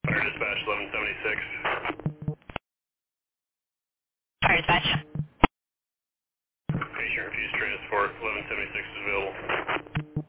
Fire dispatch 1176. Fire dispatch. Patient refused transport 1176 is available.